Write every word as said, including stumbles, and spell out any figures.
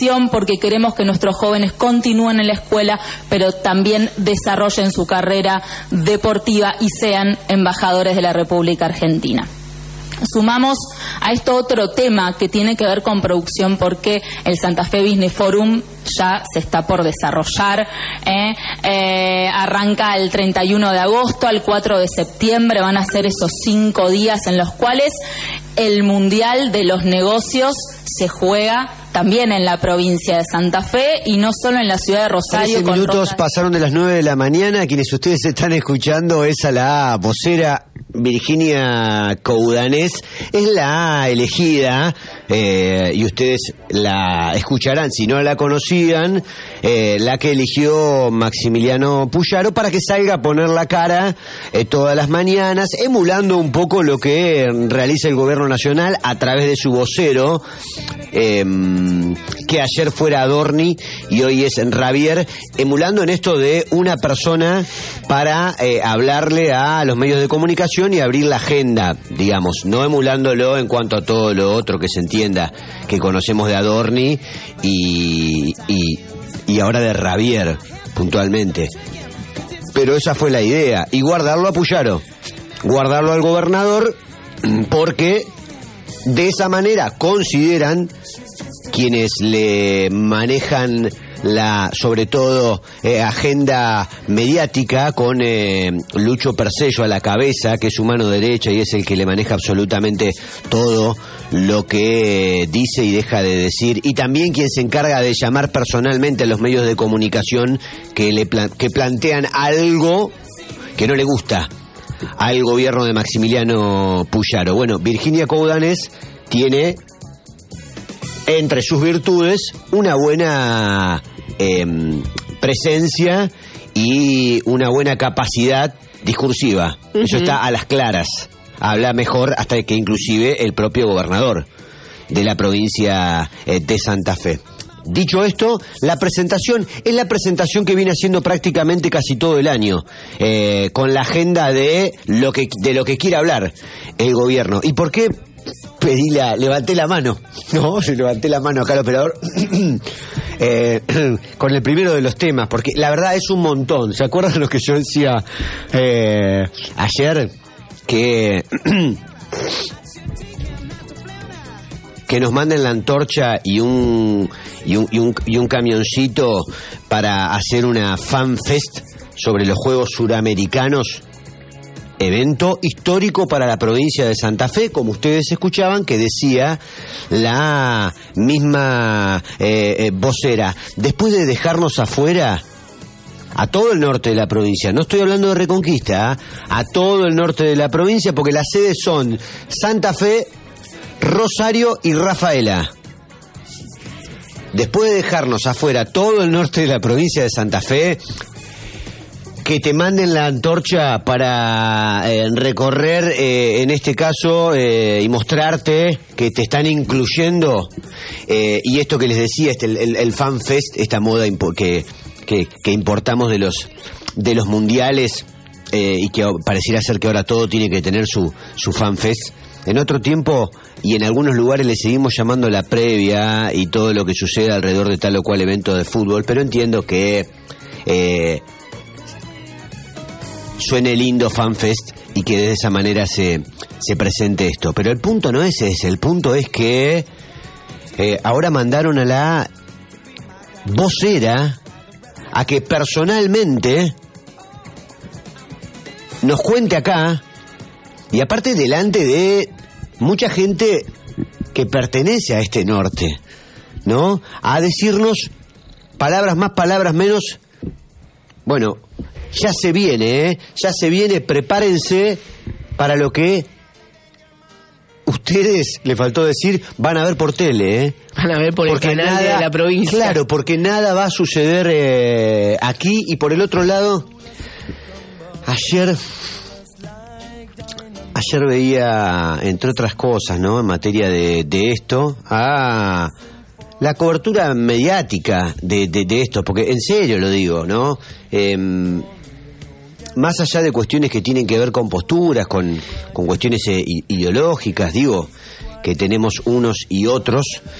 porque queremos que nuestros jóvenes continúen en la escuela, pero también desarrollen su carrera deportiva y sean embajadores de la República Argentina. Sumamos a esto otro tema que tiene que ver con producción, porque el Santa Fe Business Forum ya se está por desarrollar, ¿eh? Eh, arranca el treinta y uno de agosto al cuatro de septiembre, van a ser esos cinco días en los cuales el Mundial de los Negocios se juega también en la provincia de Santa Fe y no solo en la ciudad de Rosario. trece minutos con pasaron de las nueve de la mañana. Quienes ustedes están escuchando es a la vocera Virginia Coudanés, es la elegida, eh, y ustedes la escucharán si no la conocían, eh, la que eligió Maximiliano Puyaro para que salga a poner la cara eh, todas las mañanas, emulando un poco lo que realiza el gobierno nacional a través de su vocero, eh, que ayer fuera Adorni y hoy es Ravier, emulando en esto de una persona para eh, hablarle a los medios de comunicación y abrir la agenda, digamos, no emulándolo en cuanto a todo lo otro que se entienda, que conocemos de Adorni y, y, y ahora de Ravier, puntualmente. Pero esa fue la idea, y guardarlo a Puyaro, guardarlo al gobernador, porque de esa manera consideran quienes le manejan la, sobre todo, eh, agenda mediática con eh, Lucho Percello a la cabeza, que es su mano derecha y es el que le maneja absolutamente todo lo que dice y deja de decir, y también quien se encarga de llamar personalmente a los medios de comunicación que, le plan- que plantean algo que no le gusta al gobierno de Maximiliano Puyaro. Bueno, Virginia Coudanés tiene entre sus virtudes una buena eh, presencia y una buena capacidad discursiva. Uh-huh. Eso está a las claras. Habla mejor hasta que inclusive el propio gobernador de la provincia eh, de Santa Fe. Dicho esto, la presentación es la presentación que viene haciendo prácticamente casi todo el año, eh, con la agenda de lo que de lo que quiere hablar el gobierno. ¿Y por qué pedí la, levanté la mano? No, levanté la mano acá al operador eh, con el primero de los temas, porque la verdad es un montón. ¿Se acuerdan de lo que yo decía eh, ayer? Que que nos manden la antorcha y un y un, y un y un camioncito para hacer una fan fest sobre los Juegos Suramericanos, evento histórico para la provincia de Santa Fe, como ustedes escuchaban, que decía la misma eh, eh, vocera, después de dejarnos afuera a todo el norte de la provincia, no estoy hablando de Reconquista, ¿eh? A todo el norte de la provincia, porque las sedes son Santa Fe, Rosario y Rafaela. Después de dejarnos afuera todo el norte de la provincia de Santa Fe, que te manden la antorcha para eh, recorrer, eh, en este caso, eh, y mostrarte que te están incluyendo, eh, y esto que les decía, este, el, el, el Fan Fest, esta moda impo- que, que, que importamos de los, de los mundiales, eh, y que pareciera ser que ahora todo tiene que tener su, su Fan Fest. En otro tiempo, y en algunos lugares le seguimos llamando la previa y todo lo que sucede alrededor de tal o cual evento de fútbol, pero entiendo que eh, suene lindo FanFest y que de esa manera se, se presente esto. Pero el punto no es ese, el punto es que eh, ahora mandaron a la vocera a que personalmente nos cuente acá, y aparte delante de mucha gente que pertenece a este norte, ¿no? A decirnos palabras más, palabras menos. Bueno, ya se viene, ¿eh? Ya se viene, prepárense para lo que ustedes, le faltó decir, van a ver por tele, ¿eh? Van a ver por porque el canal nada, de la provincia. Claro, porque nada va a suceder eh, aquí. Y por el otro lado, ayer... Ayer veía, entre otras cosas, ¿no?, en materia de, de esto, a la cobertura mediática de, de, de esto, porque en serio lo digo, ¿no? Eh, más allá de cuestiones que tienen que ver con posturas, con, con cuestiones eh, ideológicas, digo, que tenemos unos y otros,